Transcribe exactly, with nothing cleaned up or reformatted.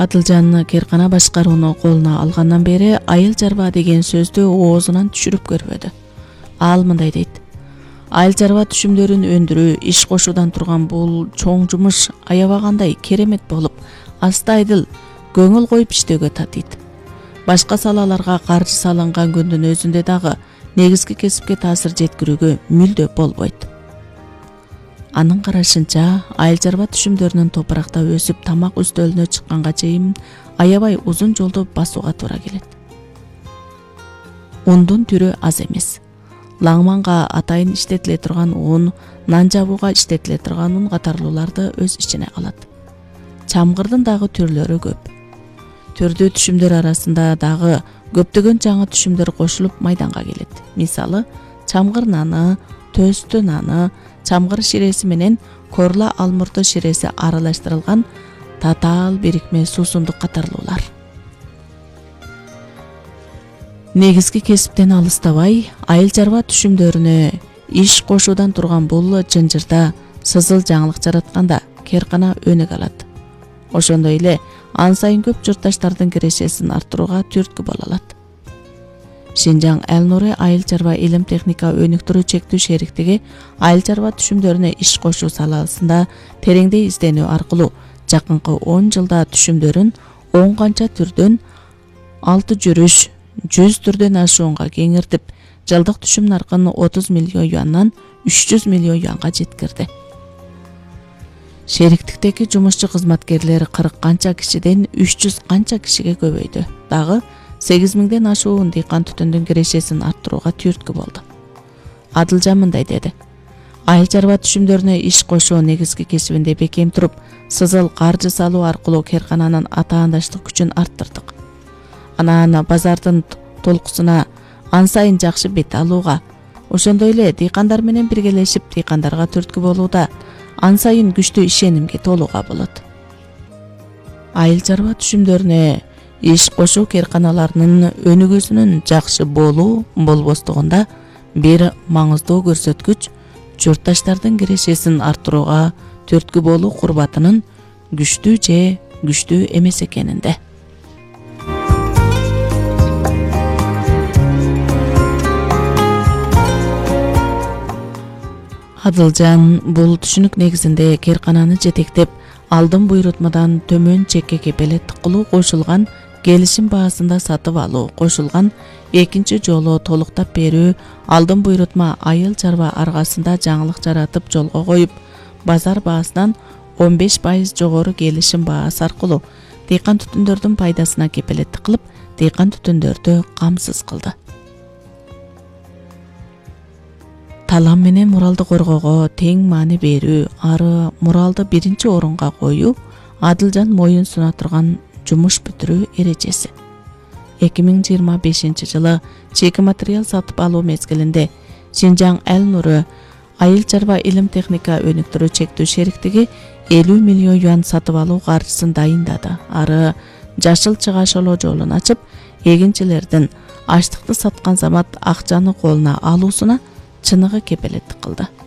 Адылжан Керкана башкарууну колуна алгандан бери айыл чарба деген сөздү оозунан түшүрүп көрбөдү. Ал мындай дейт: айыл чарба түшүмдөрүн өндүрүү, иш кошуудан турган бул чоң жумуш аябагандай керемет болуп, астайдыл көңүл коюп иштөөгө татыйт. Башка салаларга каржы салынган күндүн өзүндө дагы негизги кесипке таасир жеткирүүгө мүлдө болбойт. Анын карашынча, айыл чарба түшүмдөрүнүн топуракта өсүп тамак үстөлүнө чыкканга чейин аябай узун жолду басууга туура келет. Ундун түрү аз эмес. Лаңманга атайын иштетиле турган un, нан жабууга иштетиле турган un катарлууларды өз ичине алат. Чамгырдын дагы түрлөрү көп. Түрдүү түшүмдөр арасында дагы көптөгөн жаңы түшүмдөр кошулуп майданга келет. Мисалы, чамгыр наны, төстү наны, чамгыр ширеси менен корла алмурду ширеси аралаштырылган татаал бирикме суусундук катарлуулар. Негизги кесиптен алыстабай, айыл чарба түшүмдөрүнө иш кошуудан турган бул жынжырда сызыл жаңылык жаратканда Керкана өнүк алат. Ошондой эле ан сайын көп журтташтардын кирешесин арттырууга түрткү боло алат. Шинжаң Элнуре айыл чарба илим техника өнүктүрүү чектүү шериктиги айыл чарба түшүмдөрүнө иш кошуу саласында тереңдей изденүү аркылуу жакынкы он жылда түшүмдөрүн он канча түрдөн алты жүрүш жүз түрдөн ашуунга кеңиртип, жылдык түшүм наркын отуз миллион юандан үч жүз миллион юанга жеткирди. Шериктиктеги жумушчу кызматкерлер кырк канча кишиден үч жүз канча кишиге көбөйдү. Дагы сегиз миңден ашуун дыйкан түтүндүн кирешесин арттырууга түрткү болду. Адылжан мындай деди: айыл чарба түшүмдөрүнө иш кошуу негизги кесибинде бекем туруп, сызыл каржы салуу аркылуу Керкананын атаандаштык күчүн арттырдык. Анан базардын толкусуна ан сайын жакшы бет алууга, ошондой эле дыйкандар менен биргелешип дыйкандарга түрткү болууда ан сайын күчтүү ишенимге толууга болот. Айыл чарба түшүмдөрүнө иш кошуу керканаларынын өнүгүүсүнүн жакшы болуу болбостугунда бир маңыздуу көрсөткүч журтташтардын кирешесин арттырууга түрткү болуу курбатынын күчтүү же күчтүү эмес экенинде. Адылжан бул түшүнүк негизинде Керкананы жетектеп, алдын буйрутмадан төмөн чекке кепелеттик кылуу кошулган келишим баасында сатып алуу кошулган экинчи жолу толуктап берүү, алдын буйрутма айыл чарба аргасында жаңылык жаратып жолго коюп, базар баасынан он беш пайыз жогору келишим баасы аркылуу дыйкан түтүндөрдүн пайдасына кепелеттик кылып, дыйкан түтүндөрдү камсыз кылды. Талам менен муралды коргоого тең маани берүү, ары муралды биринчи орунга коюу Адылжан моюн суна турган жумуш бүтүрүү эрежеси. эки миң жыйырма бешинчи жылы чеки материал сатып алуу мезгилинде Шинжаң Элнуре айыл чарба илим техника өнүктүрүү чектүү шериктиги элүү миллион юан сатып алуу каржысын дайындады. Ары жашыл чыгашолоо жолун ачып, эгинчилердин аштыкты саткан замат акчаны колуна алуусуна чыныгы кепелеттик кылды.